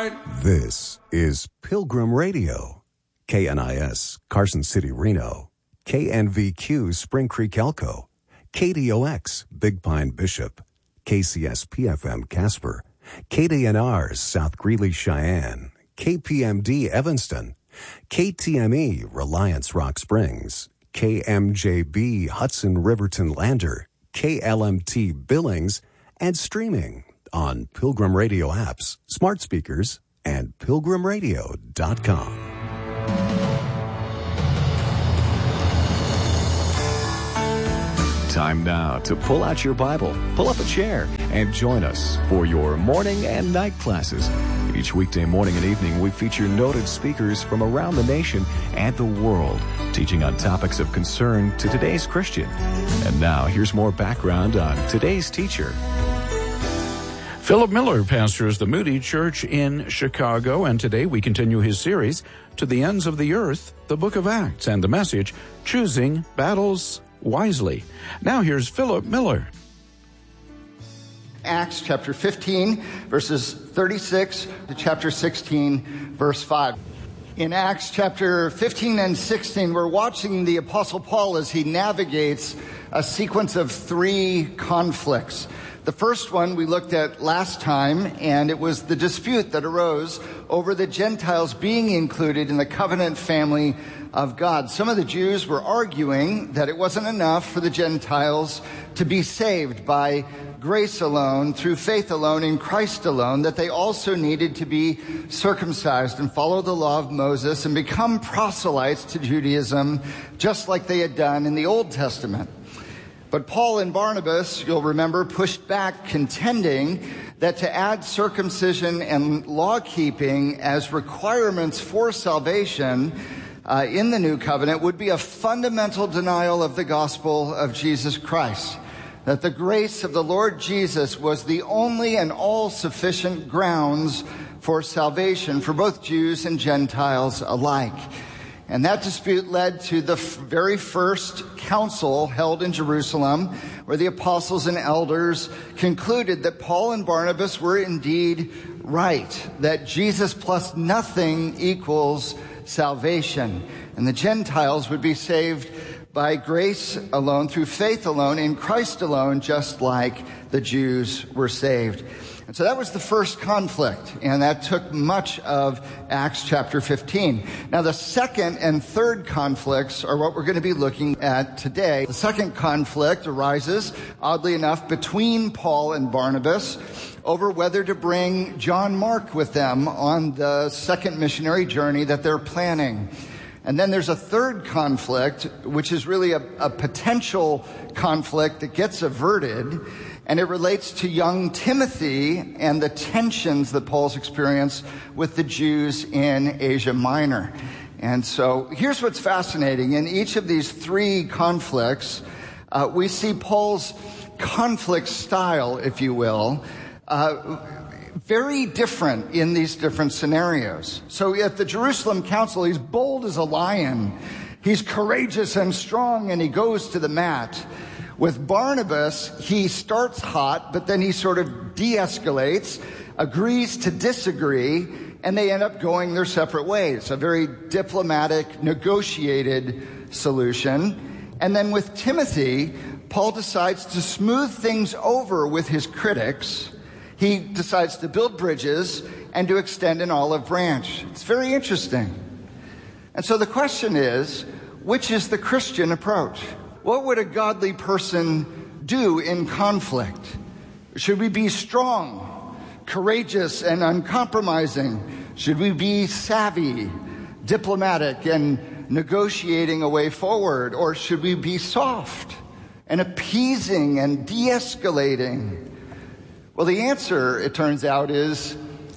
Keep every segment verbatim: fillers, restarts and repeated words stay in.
right. This is Pilgrim Radio. K N I S, Carson City, Reno. K N V Q, Spring Creek, Elko. K D O X, Big Pine, Bishop. K C S P F M, Casper. K D N R, South Greeley, Cheyenne. K P M D, Evanston. K T M E, Reliance, Rock Springs. K M J B, Hudson, Riverton, Lander. K L M T, Billings. And streaming on Pilgrim Radio apps, smart speakers, and pilgrim radio dot com. Time now to pull out your Bible, pull up a chair, and join us for your morning and night classes. Each weekday morning and evening, we feature noted speakers from around the nation and the world, teaching on topics of concern to today's Christian. And now, here's more background on today's teacher. Philip Miller pastors the Moody Church in Chicago, and today we continue his series, To the Ends of the Earth, the Book of Acts, and the message, Choosing Battles Wisely. Now here's Philip Miller. Acts chapter fifteen, verses thirty-six to chapter sixteen, verse five. In Acts chapter fifteen and sixteen, we're watching the Apostle Paul as he navigates a sequence of three conflicts. The first one we looked at last time, and it was the dispute that arose over the Gentiles being included in the covenant family of God. Some of the Jews were arguing that it wasn't enough for the Gentiles to be saved by grace alone, through faith alone, in Christ alone, that they also needed to be circumcised and follow the law of Moses and become proselytes to Judaism, just like they had done in the Old Testament. But Paul and Barnabas, you'll remember, pushed back, contending that to add circumcision and law-keeping as requirements for salvation uh, in the new covenant would be a fundamental denial of the gospel of Jesus Christ. That the grace of the Lord Jesus was the only and all-sufficient grounds for salvation for both Jews and Gentiles alike. And that dispute led to the f- very first council held in Jerusalem, where the apostles and elders concluded that Paul and Barnabas were indeed right, that Jesus plus nothing equals salvation, and the Gentiles would be saved by grace alone, through faith alone, in Christ alone, just like the Jews were saved. And so that was the first conflict, and that took much of Acts chapter fifteen. Now, the second and third conflicts are what we're going to be looking at today. The second conflict arises, oddly enough, between Paul and Barnabas over whether to bring John Mark with them on the second missionary journey that they're planning. And then there's a third conflict, which is really a, a potential conflict that gets averted, and it relates to young Timothy and the tensions that Paul's experienced with the Jews in Asia Minor. And so here's what's fascinating. In each of these three conflicts, uh, we see Paul's conflict style, if you will, uh, very different in these different scenarios. So at the Jerusalem Council, he's bold as a lion. He's courageous and strong, and he goes to the mat. With Barnabas, he starts hot, but then he sort of de-escalates, agrees to disagree, and they end up going their separate ways. A very diplomatic, negotiated solution. And then with Timothy, Paul decides to smooth things over with his critics. He decides to build bridges and to extend an olive branch. It's very interesting. And so the question is, which is the Christian approach? What would a godly person do in conflict? Should we be strong, courageous, and uncompromising? Should we be savvy, diplomatic, and negotiating a way forward? Or should we be soft and appeasing and de-escalating? Well, the answer, it turns out, is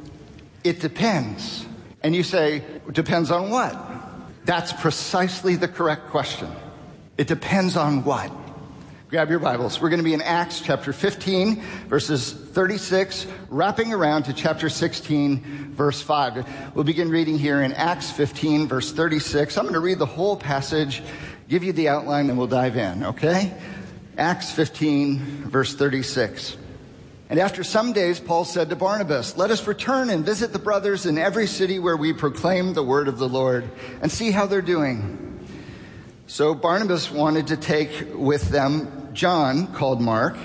it depends. And you say, depends on what? That's precisely the correct question. It depends on what? Grab your Bibles. We're going to be in Acts chapter fifteen, verses thirty-six, wrapping around to chapter sixteen, verse five. We'll begin reading here in Acts fifteen, verse thirty-six. I'm going to read the whole passage, give you the outline, and we'll dive in, okay? Acts fifteen, verse thirty-six. And after some days, Paul said to Barnabas, "Let us return and visit the brothers in every city where we proclaim the word of the Lord and see how they're doing." So Barnabas wanted to take with them John, called Mark,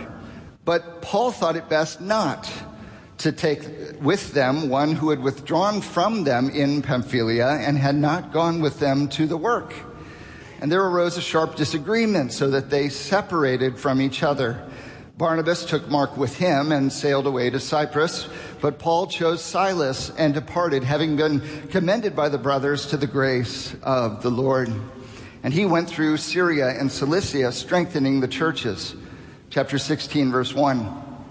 but Paul thought it best not to take with them one who had withdrawn from them in Pamphylia and had not gone with them to the work. And there arose a sharp disagreement, so that they separated from each other. Barnabas took Mark with him and sailed away to Cyprus, but Paul chose Silas and departed, having been commended by the brothers to the grace of the Lord. And he went through Syria and Cilicia, strengthening the churches. Chapter sixteen, verse one.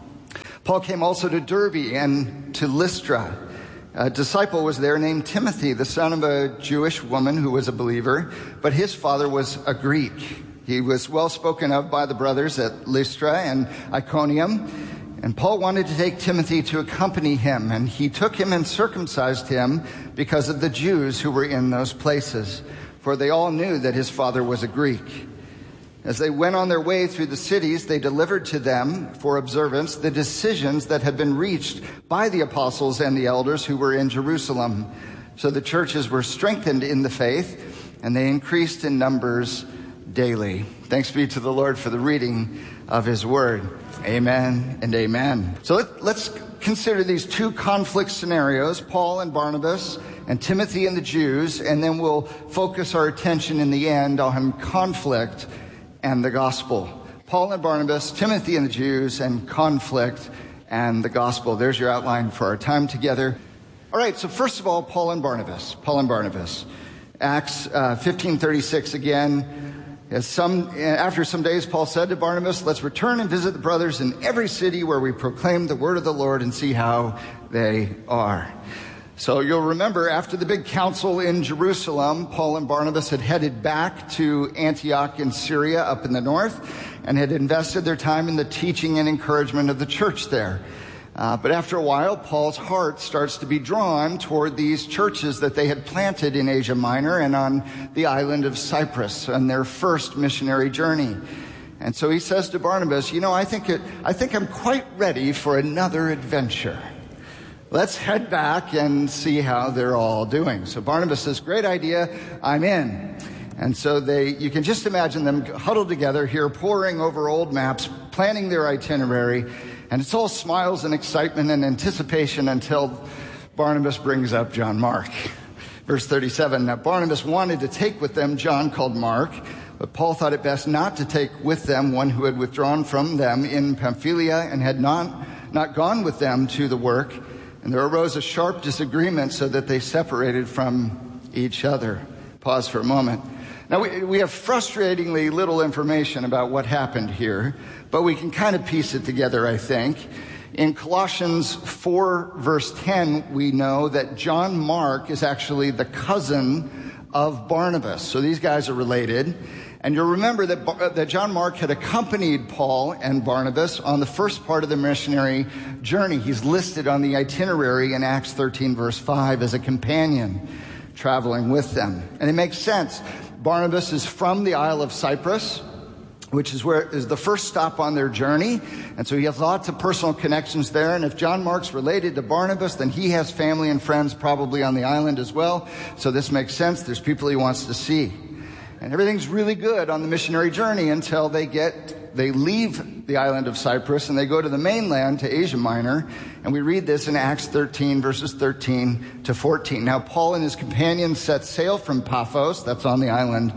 Paul came also to Derbe and to Lystra. A disciple was there named Timothy, the son of a Jewish woman who was a believer, but his father was a Greek. He was well spoken of by the brothers at Lystra and Iconium, and Paul wanted to take Timothy to accompany him, and he took him and circumcised him because of the Jews who were in those places, for they all knew that his father was a Greek. As they went on their way through the cities, they delivered to them for observance the decisions that had been reached by the apostles and the elders who were in Jerusalem. So the churches were strengthened in the faith, and they increased in numbers daily. Thanks be to the Lord for the reading of his word. Amen and amen. So let, let's consider these two conflict scenarios, Paul and Barnabas and Timothy and the Jews, and then we'll focus our attention in the end on conflict and the gospel. Paul and Barnabas, Timothy and the Jews, and conflict and the gospel. There's your outline for our time together. All right, so first of all, Paul and Barnabas. Paul and Barnabas. Acts uh, fifteen thirty-six again. As some, after some days, Paul said to Barnabas, "Let's return and visit the brothers in every city where we proclaim the word of the Lord and see how they are." So you'll remember after the big council in Jerusalem, Paul and Barnabas had headed back to Antioch in Syria up in the north and had invested their time in the teaching and encouragement of the church there. Uh, but after a while, Paul's heart starts to be drawn toward these churches that they had planted in Asia Minor and on the island of Cyprus on their first missionary journey. And so he says to Barnabas, you know, I think it, I think I'm quite ready for another adventure. Let's head back and see how they're all doing. So Barnabas says, great idea, I'm in. And so they, you can just imagine them huddled together here, poring over old maps, planning their itinerary. And it's all smiles and excitement and anticipation until Barnabas brings up John Mark. Verse thirty-seven, now Barnabas wanted to take with them John called Mark, but Paul thought it best not to take with them one who had withdrawn from them in Pamphylia and had not, not gone with them to the work. And there arose a sharp disagreement so that they separated from each other. Pause for a moment. Now, we, we have frustratingly little information about what happened here, but we can kind of piece it together, I think. In Colossians four, verse ten, we know that John Mark is actually the cousin of Barnabas. So these guys are related. And you'll remember that, that John Mark had accompanied Paul and Barnabas on the first part of the missionary journey. He's listed on the itinerary in Acts thirteen, verse five, as a companion traveling with them. And it makes sense. Barnabas is from the Isle of Cyprus, which is where is the first stop on their journey. And so he has lots of personal connections there. And if John Mark's related to Barnabas, then he has family and friends probably on the island as well. So this makes sense. There's people he wants to see. And everything's really good on the missionary journey until they get, they leave the island of Cyprus and they go to the mainland, to Asia Minor. And we read this in Acts thirteen, verses thirteen to fourteen. Now, Paul and his companions set sail from Paphos, that's on the island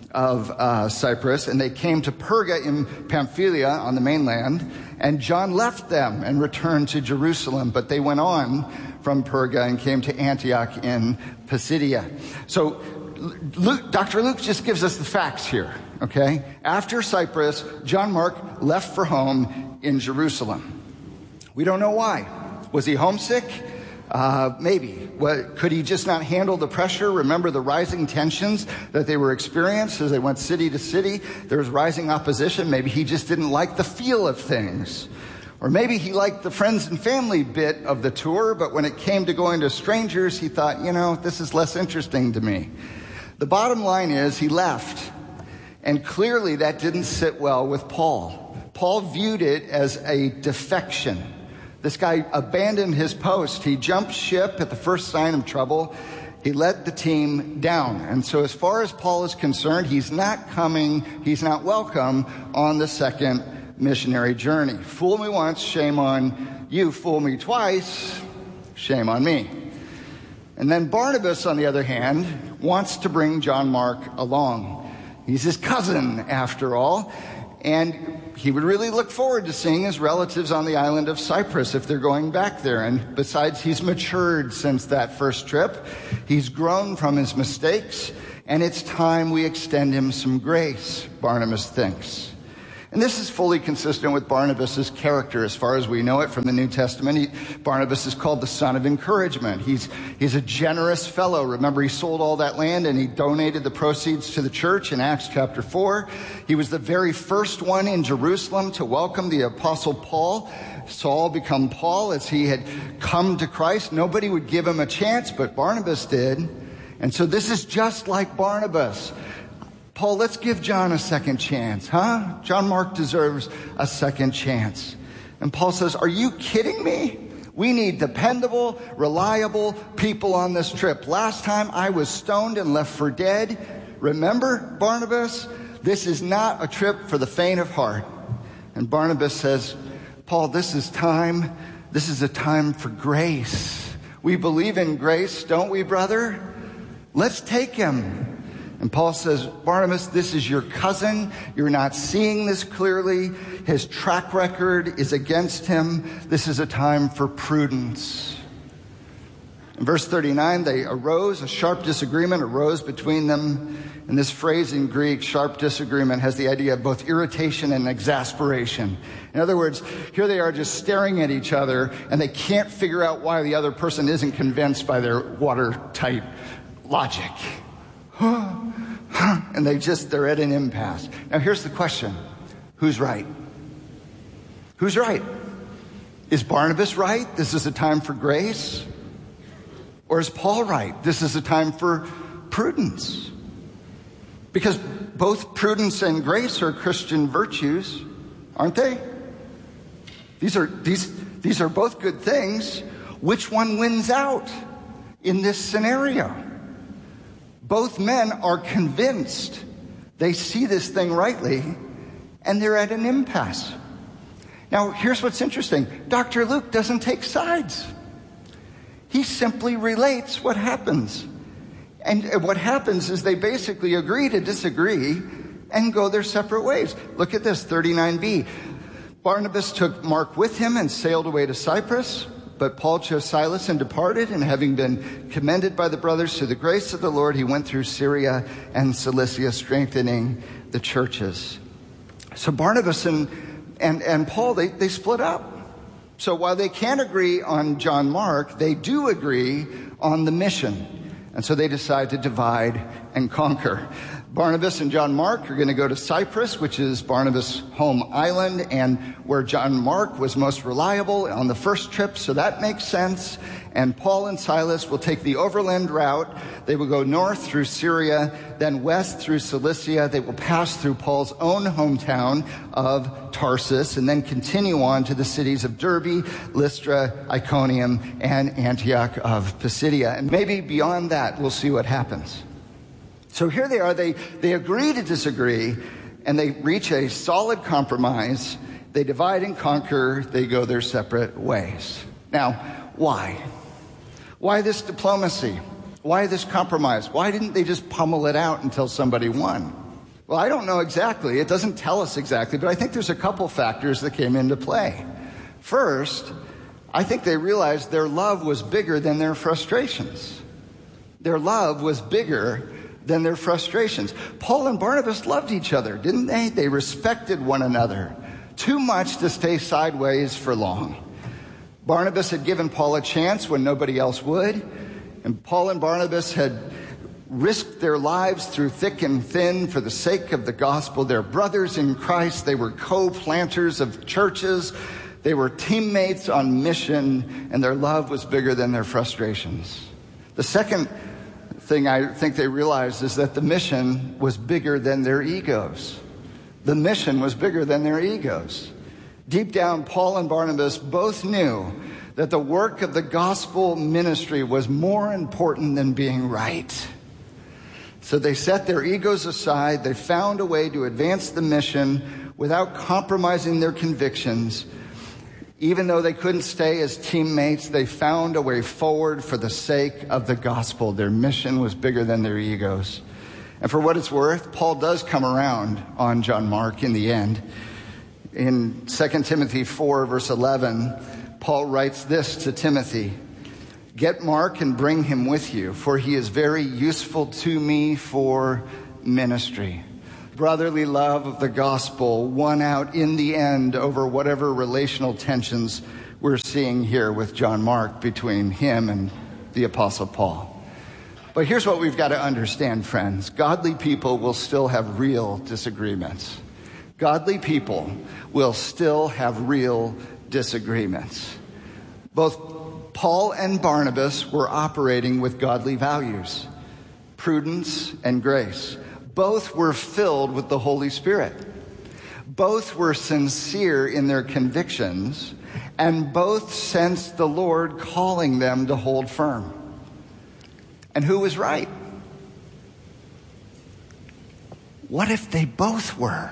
of uh, Cyprus, and they came to Perga in Pamphylia on the mainland. And John left them and returned to Jerusalem, but they went on from Perga and came to Antioch in Pisidia. So Luke, Doctor Luke just gives us the facts here, okay? After Cyprus, John Mark left for home in Jerusalem. We don't know why. Was he homesick? Uh, maybe. What, could he just not handle the pressure? Remember the rising tensions that they were experiencing as they went city to city? There was rising opposition. Maybe he just didn't like the feel of things. Or maybe he liked the friends and family bit of the tour, but when it came to going to strangers, he thought, you know, this is less interesting to me. The bottom line is he left, and clearly that didn't sit well with Paul. Paul viewed it as a defection. This guy abandoned his post. He jumped ship at the first sign of trouble. He let the team down. And so as far as Paul is concerned, he's not coming, he's not welcome on the second missionary journey. Fool me once, shame on you. Fool me twice, shame on me. And then Barnabas, on the other hand, wants to bring John Mark along. He's his cousin, after all. And he would really look forward to seeing his relatives on the island of Cyprus if they're going back there. And besides, he's matured since that first trip. He's grown from his mistakes, and it's time we extend him some grace, Barnabas thinks. And this is fully consistent with Barnabas' character as far as we know it from the New Testament. He, Barnabas is called the son of encouragement. He's, he's a generous fellow. Remember, he sold all that land and he donated the proceeds to the church in Acts chapter four. He was the very first one in Jerusalem to welcome the apostle Paul. Saul become Paul as he had come to Christ. Nobody would give him a chance, but Barnabas did. And so this is just like Barnabas. Paul, let's give John a second chance, huh? John Mark deserves a second chance. And Paul says, are you kidding me? We need dependable, reliable people on this trip. Last time I was stoned and left for dead. Remember, Barnabas? This is not a trip for the faint of heart. And Barnabas says, Paul, this is time. This is a time for grace. We believe in grace, don't we, brother? Let's take him. And Paul says, Barnabas, this is your cousin. You're not seeing this clearly. His track record is against him. This is a time for prudence. In verse thirty-nine, they arose, a sharp disagreement arose between them. And this phrase in Greek, sharp disagreement, has the idea of both irritation and exasperation. In other words, here they are just staring at each other, and they can't figure out why the other person isn't convinced by their watertight logic. And they just, they're at an impasse. Now here's the question. Who's right? Who's right? Is Barnabas right? This is a time for grace? Or is Paul right? This is a time for prudence? Because both prudence and grace are Christian virtues, aren't they? These are, these, these are both good things. Which one wins out in this scenario? Both men are convinced. They see this thing rightly, and they're at an impasse. Now, here's what's interesting. Doctor Luke doesn't take sides. He simply relates what happens. And what happens is they basically agree to disagree and go their separate ways. Look at this, thirty-nine b. Barnabas took Mark with him and sailed away to Cyprus. But Paul chose Silas and departed, and having been commended by the brothers to the grace of the Lord, he went through Syria and Cilicia, strengthening the churches. So Barnabas and, and, and Paul, they, they split up. So while they can't agree on John Mark, they do agree on the mission. And so they decide to divide and conquer. Barnabas and John Mark are going to go to Cyprus, which is Barnabas' home island, and where John Mark was most reliable on the first trip, so that makes sense. And Paul and Silas will take the overland route. They will go north through Syria, then west through Cilicia. They will pass through Paul's own hometown of Tarsus, and then continue on to the cities of Derbe, Lystra, Iconium, and Antioch of Pisidia. And maybe beyond that, we'll see what happens. So here they are, they, they agree to disagree, and they reach a solid compromise. They divide and conquer, they go their separate ways. Now, why? Why this diplomacy? Why this compromise? Why didn't they just pummel it out until somebody won? Well, I don't know exactly. It doesn't tell us exactly, but I think there's a couple factors that came into play. First, I think they realized their love was bigger than their frustrations. Their love was bigger than their frustrations. Paul and Barnabas loved each other, didn't they? They respected one another too much to stay sideways for long. Barnabas had given Paul a chance when nobody else would, and Paul and Barnabas had risked their lives through thick and thin for the sake of the gospel. They're brothers in Christ. They were co-planters of churches. They were teammates on mission, and their love was bigger than their frustrations. The second thing I think they realized is that the mission was bigger than their egos. The mission was bigger than their egos. Deep down, Paul and Barnabas both knew that the work of the gospel ministry was more important than being right. So they set their egos aside. They found a way to advance the mission without compromising their convictions. Even though they couldn't stay as teammates, they found a way forward for the sake of the gospel. Their mission was bigger than their egos. And for what it's worth, Paul does come around on John Mark in the end. In Second Timothy four, verse eleven, Paul writes this to Timothy: "Get Mark and bring him with you, for he is very useful to me for ministry." Brotherly love of the gospel won out in the end over whatever relational tensions we're seeing here with John Mark between him and the Apostle Paul. But here's what we've got to understand, friends. Godly people will still have real disagreements. Godly people will still have real disagreements. Both Paul and Barnabas were operating with godly values, prudence and grace. Both were filled with the Holy Spirit. Both were sincere in their convictions, and both sensed the Lord calling them to hold firm. And who was right? What if they both were?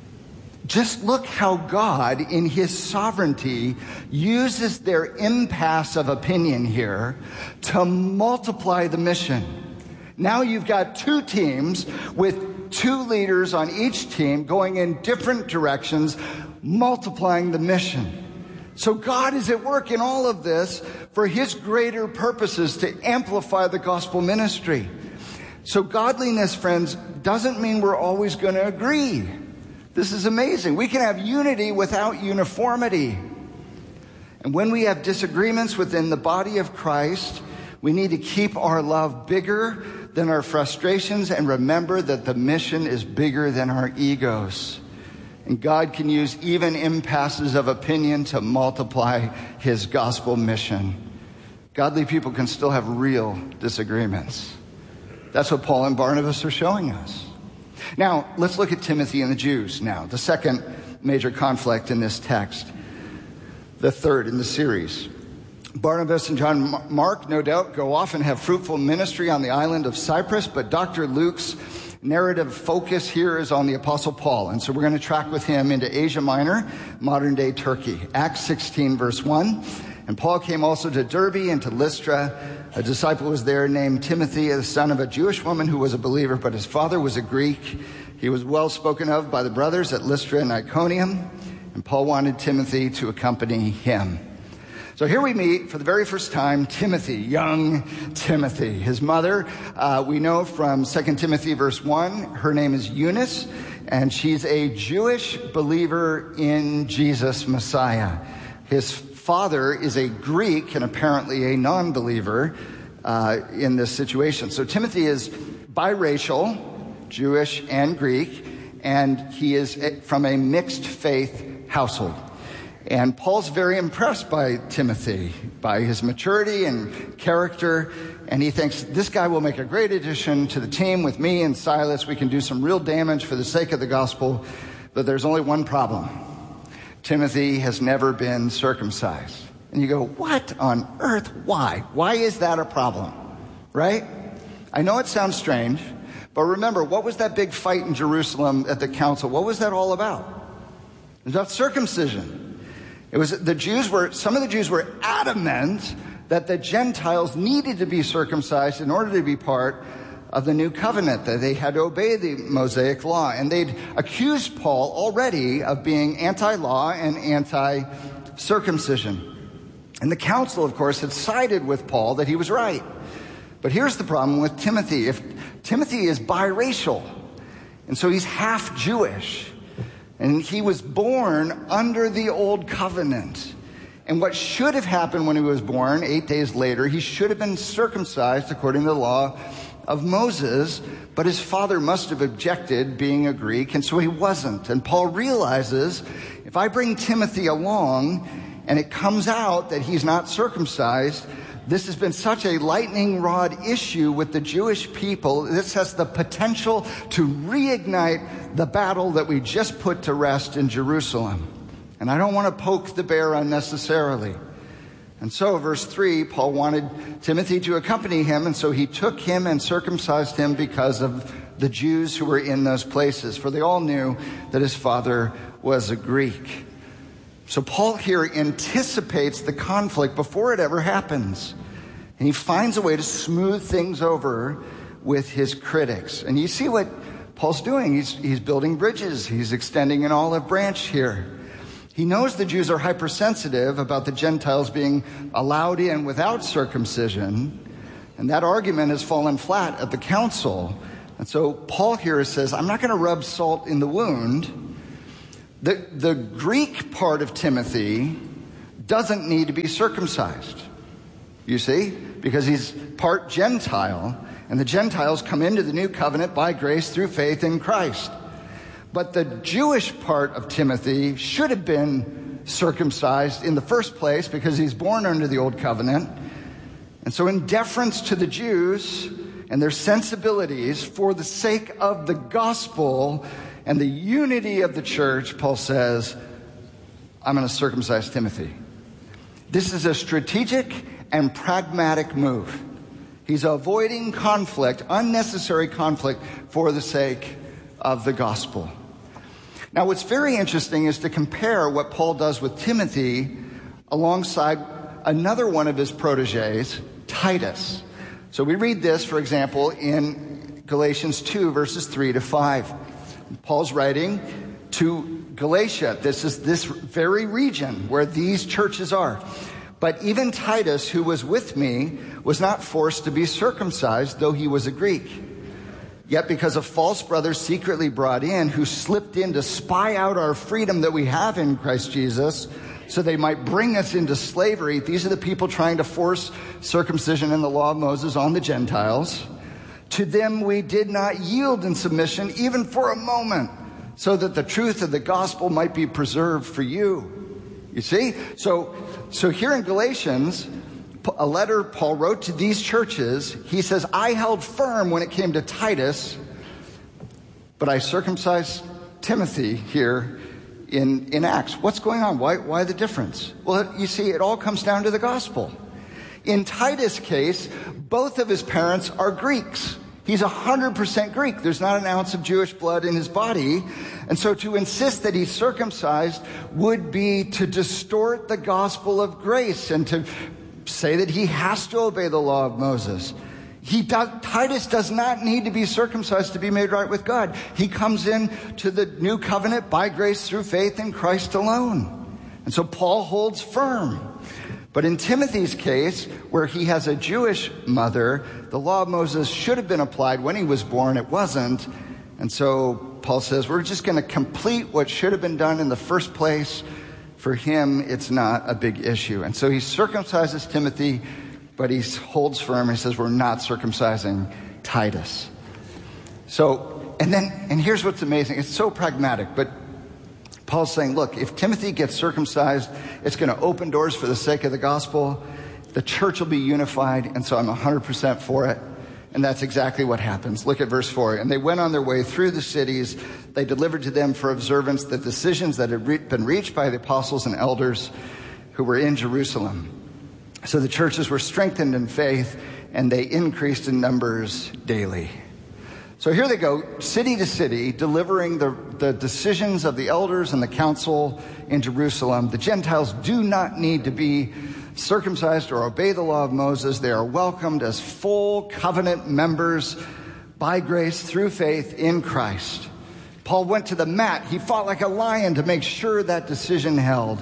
Just look how God, in his sovereignty, uses their impasse of opinion here to multiply the mission. Now you've got two teams with two leaders on each team going in different directions, multiplying the mission. So God is at work in all of this for his greater purposes to amplify the gospel ministry. So godliness, friends, doesn't mean we're always going to agree. This is amazing. We can have unity without uniformity. And when we have disagreements within the body of Christ, we need to keep our love bigger than our frustrations and remember that the mission is bigger than our egos. And God can use even impasses of opinion to multiply his gospel mission. Godly people can still have real disagreements. That's what Paul and Barnabas are showing us. Now, let's look at Timothy and the Jews now, the second major conflict in this text, the third in the series. Barnabas and John Mark, no doubt, go off and have fruitful ministry on the island of Cyprus, but Doctor Luke's narrative focus here is on the Apostle Paul, and so we're going to track with him into Asia Minor, modern-day Turkey. Acts sixteen, verse one. And Paul came also to Derbe and to Lystra. A disciple was there named Timothy, the son of a Jewish woman who was a believer, but his father was a Greek. He was well spoken of by the brothers at Lystra and Iconium, and Paul wanted Timothy to accompany him. So here we meet for the very first time Timothy, young Timothy. His mother, uh, we know from Second Timothy verse one, her name is Eunice, and she's a Jewish believer in Jesus Messiah. His father is a Greek and apparently a non-believer uh, in this situation. So Timothy is biracial, Jewish and Greek, and he is from a mixed faith household. And Paul's very impressed by Timothy, by his maturity and character, and he thinks this guy will make a great addition to the team with me and Silas. We can do some real damage for the sake of the gospel, but there's only one problem. Timothy has never been circumcised. And you go, what on earth? Why? Why is that a problem? Right? I know it sounds strange, but remember, what was that big fight in Jerusalem at the council? What was that all about? It was about circumcision. It was the Jews were, some of the Jews were adamant that the Gentiles needed to be circumcised in order to be part of the new covenant, that they had to obey the Mosaic law. And they'd accused Paul already of being anti-law and anti-circumcision. And the council, of course, had sided with Paul that he was right. But here's the problem with Timothy. If Timothy is biracial, and so he's half Jewish, and he was born under the old covenant. And what should have happened when he was born, eight days later, he should have been circumcised according to the law of Moses, but his father must have objected, being a Greek, and so he wasn't. And Paul realizes, if I bring Timothy along and it comes out that he's not circumcised, this has been such a lightning rod issue with the Jewish people. This has the potential to reignite the battle that we just put to rest in Jerusalem. And I don't want to poke the bear unnecessarily. And so, verse three, Paul wanted Timothy to accompany him, and so he took him and circumcised him because of the Jews who were in those places, for they all knew that his father was a Greek. So Paul here anticipates the conflict before it ever happens. And he finds a way to smooth things over with his critics. And you see what Paul's doing. He's, he's building bridges. He's extending an olive branch here. He knows the Jews are hypersensitive about the Gentiles being allowed in without circumcision. And that argument has fallen flat at the council. And so Paul here says, I'm not going to rub salt in the wound. The, the Greek part of Timothy doesn't need to be circumcised. You see? Because he's part Gentile. And the Gentiles come into the new covenant by grace through faith in Christ. But the Jewish part of Timothy should have been circumcised in the first place because he's born under the old covenant. And so in deference to the Jews and their sensibilities for the sake of the gospel and the unity of the church, Paul says, I'm going to circumcise Timothy. This is a strategic and pragmatic move. He's avoiding conflict, unnecessary conflict, for the sake of the gospel. Now, what's very interesting is to compare what Paul does with Timothy alongside another one of his proteges, Titus. So we read this, for example, in Galatians two, verses three to five. Paul's writing to Galatia. This is this very region where these churches are. But even Titus, who was with me, was not forced to be circumcised, though he was a Greek. Yet because of false brothers secretly brought in, who slipped in to spy out our freedom that we have in Christ Jesus, so they might bring us into slavery. These are the people trying to force circumcision in the law of Moses on the Gentiles. To them we did not yield in submission, even for a moment, so that the truth of the gospel might be preserved for you. You see? So, so here in Galatians, a letter Paul wrote to these churches, he says, I held firm when it came to Titus, but I circumcised Timothy here in, in Acts. What's going on? Why, why the difference? Well, you see, it all comes down to the gospel. In Titus' case, both of his parents are Greeks. He's one hundred percent Greek. There's not an ounce of Jewish blood in his body. And so to insist that he's circumcised would be to distort the gospel of grace and to say that he has to obey the law of Moses. He does, Titus does not need to be circumcised to be made right with God. He comes in to the new covenant by grace through faith in Christ alone. And so Paul holds firm. But in Timothy's case, where he has a Jewish mother, the law of Moses should have been applied when he was born. It wasn't. And so Paul says, we're just going to complete what should have been done in the first place. For him, it's not a big issue. And so he circumcises Timothy, but he holds firm. He says, we're not circumcising Titus. So, and then, and here's what's amazing. It's so pragmatic, but Paul's saying, look, if Timothy gets circumcised, it's going to open doors for the sake of the gospel. The church will be unified, and so I'm one hundred percent for it. And that's exactly what happens. Look at verse four. And they went on their way through the cities. They delivered to them for observance the decisions that had re- been reached by the apostles and elders who were in Jerusalem. So the churches were strengthened in faith, and they increased in numbers daily. So here they go, city to city, delivering the, the decisions of the elders and the council in Jerusalem. The Gentiles do not need to be circumcised or obey the law of Moses. They are welcomed as full covenant members by grace through faith in Christ. Paul went to the mat. He fought like a lion to make sure that decision held.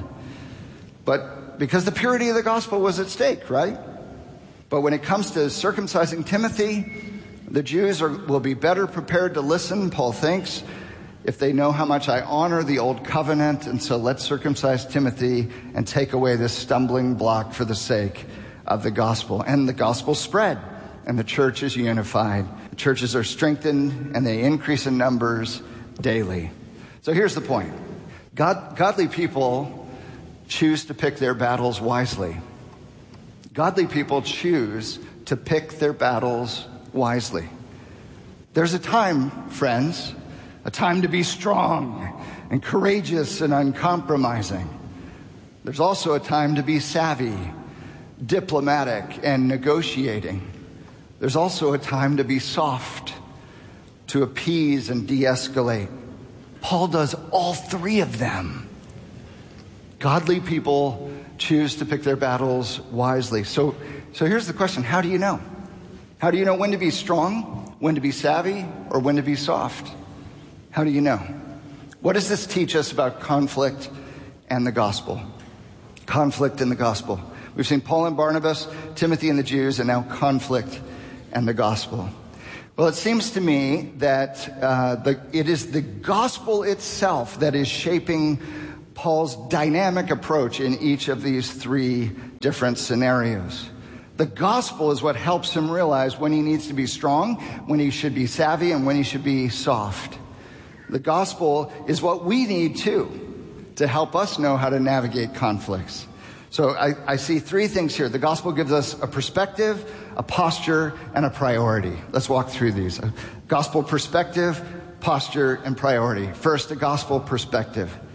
But because the purity of the gospel was at stake, right? But when it comes to circumcising Timothy, the Jews are, will be better prepared to listen, Paul thinks, if they know how much I honor the old covenant. And so let's circumcise Timothy and take away this stumbling block for the sake of the gospel. And the gospel spread, and the church is unified. The churches are strengthened, and they increase in numbers daily. So here's the point. God, godly people choose to pick their battles wisely. Godly people choose to pick their battles wisely. There's a time, friends, a time to be strong and courageous and uncompromising. There's also a time to be savvy, diplomatic, and negotiating. There's also a time to be soft, to appease and de-escalate. Paul does all three of them. Godly people choose to pick their battles wisely. So, so here's the question. How do you know? How do you know when to be strong, when to be savvy, or when to be soft? How do you know? What does this teach us about conflict and the gospel? Conflict and the gospel. We've seen Paul and Barnabas, Timothy and the Jews, and now conflict and the gospel. Well, it seems to me that uh, the, it is the gospel itself that is shaping Paul's dynamic approach in each of these three different scenarios. The gospel is what helps him realize when he needs to be strong, when he should be savvy, and when he should be soft. The gospel is what we need too, to help us know how to navigate conflicts. So I, I see three things here. The gospel gives us a perspective, a posture, and a priority. Let's walk through these. A gospel perspective, posture, and priority. First, a gospel perspective.